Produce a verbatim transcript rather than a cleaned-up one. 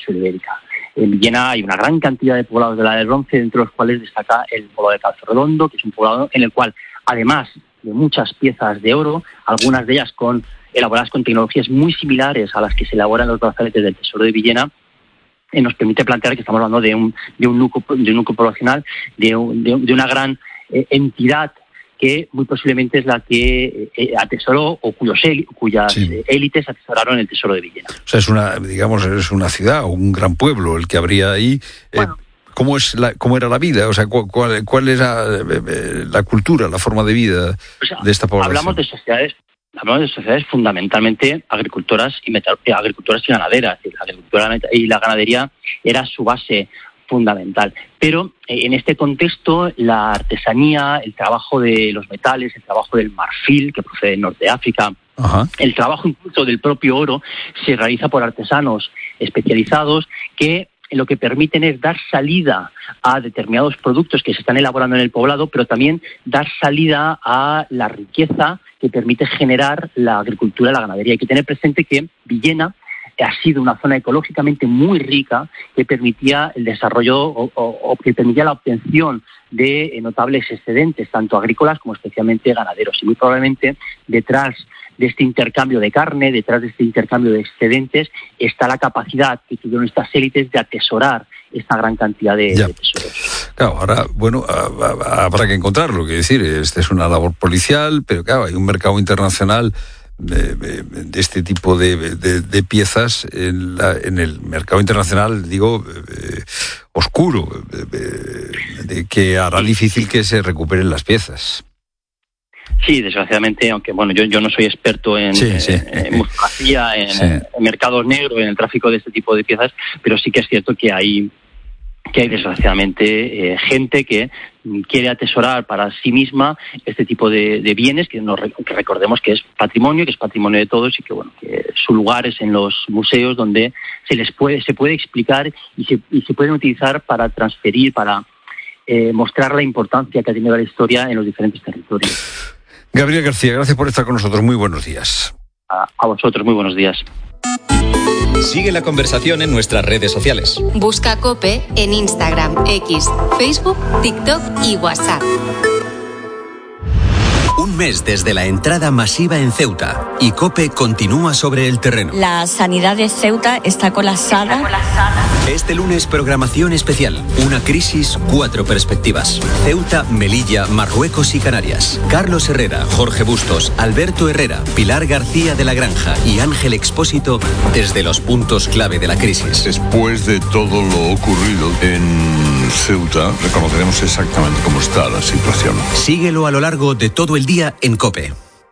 península ibérica. En Villena hay una gran cantidad de poblados de la del bronce, entre los cuales destaca el poblado de Calzo Redondo, que es un poblado en el cual, además de muchas piezas de oro, algunas de ellas con elaboradas con tecnologías muy similares a las que se elaboran los brazaletes del Tesoro de Villena, eh, nos permite plantear que estamos hablando de un, de un, núcleo, de un núcleo poblacional, de, un, de, de una gran eh, entidad que muy posiblemente es la que eh, atesoró o cuyos él, cuyas sí. eh, élites atesoraron el Tesoro de Villena. O sea, es una, digamos, es una ciudad o un gran pueblo el que habría ahí. Bueno, eh, ¿cómo es la, cómo era la vida? O sea, ¿cuál, cuál era eh, la cultura, la forma de vida o sea, de esta población? Hablamos de sociedades, hablamos de sociedades fundamentalmente agricultoras y metal, agricultoras y ganaderas. La agricultura y la ganadería era su base fundamental. Pero eh, en este contexto, la artesanía, el trabajo de los metales, el trabajo del marfil, que procede del norte de África, Ajá. el trabajo incluso del propio oro, se realiza por artesanos especializados que lo que permiten es dar salida a determinados productos que se están elaborando en el poblado, pero también dar salida a la riqueza que permite generar la agricultura y la ganadería. Hay que tener presente que Villena ha sido una zona ecológicamente muy rica que permitía el desarrollo o, o, o que permitía la obtención de notables excedentes, tanto agrícolas como especialmente ganaderos. Y muy probablemente detrás de este intercambio de carne, detrás de este intercambio de excedentes, está la capacidad que tuvieron estas élites de atesorar esta gran cantidad de, de tesoros. Claro, ahora, bueno, habrá que encontrarlo, que decir, esta es una labor policial, pero claro, hay un mercado internacional De, de, de este tipo de, de, de piezas en, la, en el mercado internacional, digo, eh, oscuro, eh, de que hará difícil que se recuperen las piezas. Sí, desgraciadamente, aunque bueno, yo, yo no soy experto en, sí, sí. en, en musculografía, en, sí. en mercados negros, en el tráfico de este tipo de piezas, pero sí que es cierto que hay que hay desgraciadamente eh, gente que quiere atesorar para sí misma este tipo de, de bienes que, nos, que recordemos que es patrimonio, que es patrimonio de todos y que bueno que su lugar es en los museos donde se les puede se puede explicar y se, y se pueden utilizar para transferir, para eh, mostrar la importancia que ha tenido la historia en los diferentes territorios. Gabriel García, gracias por estar con nosotros. Muy buenos días. A, a vosotros, muy buenos días. Sigue la conversación en nuestras redes sociales. Busca COPE en Instagram, X, Facebook, TikTok y WhatsApp. Un mes desde la entrada masiva en Ceuta y COPE continúa sobre el terreno. La sanidad de Ceuta está colapsada. Está colapsada. Este lunes, programación especial. Una crisis, cuatro perspectivas. Ceuta, Melilla, Marruecos y Canarias. Carlos Herrera, Jorge Bustos, Alberto Herrera, Pilar García de la Granja y Ángel Expósito desde los puntos clave de la crisis. Después de todo lo ocurrido en Ceuta, reconoceremos exactamente cómo está la situación. Síguelo a lo largo de todo el día en COPE.